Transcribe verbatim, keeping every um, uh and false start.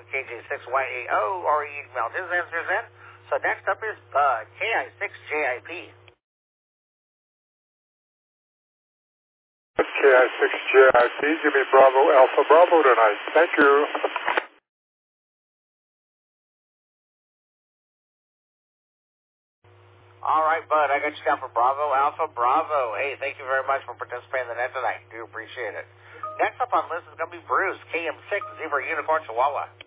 K J six Y A O, or he emailed his answers in. So next up is uh, K I six J I P. K I six J I P, give me Bravo Alpha Bravo tonight. Thank you. All right, bud, I got you down for Bravo Alpha Bravo. Hey, thank you very much for participating in the net tonight. Do appreciate it. Next up on the list is going to be Bruce, K M six Zebra Unicorn Chihuahua.